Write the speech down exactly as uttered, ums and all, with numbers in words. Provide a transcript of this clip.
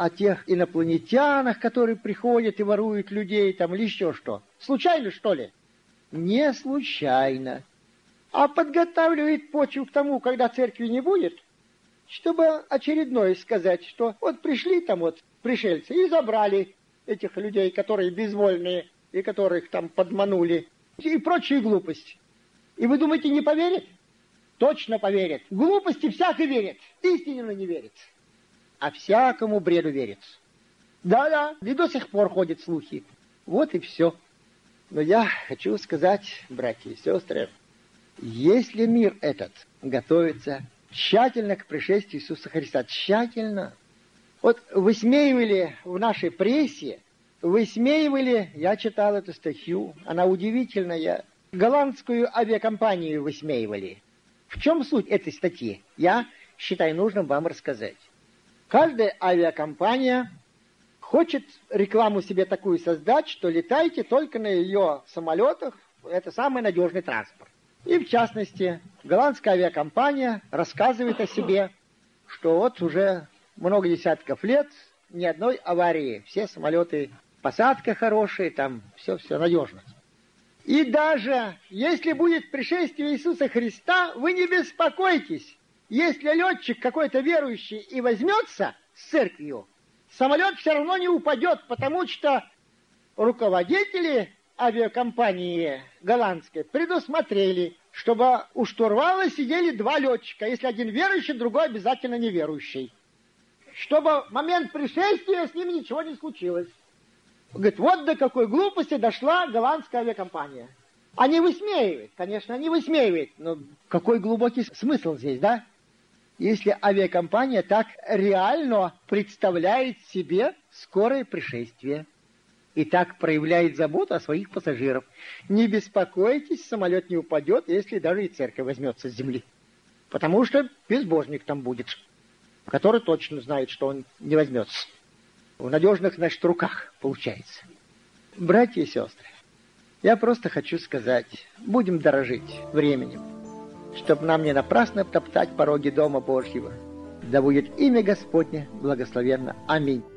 о тех инопланетянах, которые приходят и воруют людей, там, или еще что. Случайно, что ли? Не случайно. А подготавливает почву к тому, когда церкви не будет, чтобы очередное сказать, что вот пришли там вот пришельцы и забрали этих людей, которые безвольные, и которых там подманули, и прочие глупости. И вы думаете, не поверят? Точно поверят. В глупости всякий верит, истинно не верит. А всякому бреду верит. Да-да, и до сих пор ходят слухи. Вот и все. Но я хочу сказать, братья и сестры, если мир этот готовится тщательно к пришествию Иисуса Христа, тщательно, вот высмеивали в нашей прессе, высмеивали, я читал эту статью, она удивительная, голландскую авиакомпанию высмеивали. В чем суть этой статьи? Я считаю нужным вам рассказать. Каждая авиакомпания хочет рекламу себе такую создать, что летайте только на ее самолетах, это самый надежный транспорт. И в частности, голландская авиакомпания рассказывает о себе, что вот уже много десятков лет ни одной аварии, все самолеты, посадка хорошая, там все-все надежно. И даже если будет пришествие Иисуса Христа, вы не беспокойтесь. Если летчик какой-то верующий и возьмется с церковью, самолет все равно не упадет, потому что руководители авиакомпании голландской предусмотрели, чтобы у штурвала сидели два летчика, если один верующий, другой обязательно неверующий. Чтобы в момент пришествия с ними ничего не случилось. Говорит, вот до какой глупости дошла голландская авиакомпания. Они высмеивают, конечно, они высмеивают, но какой глубокий смысл здесь, да? Если авиакомпания так реально представляет себе скорое пришествие и так проявляет заботу о своих пассажирах. Не беспокойтесь, самолет не упадет, если даже и церковь возьмется с земли. Потому что безбожник там будет, который точно знает, что он не возьмется. В надежных, значит, руках получается. Братья и сестры, я просто хочу сказать, будем дорожить временем, чтобы нам не напрасно топтать пороги Дома Божьего. Да будет имя Господне благословенно. Аминь.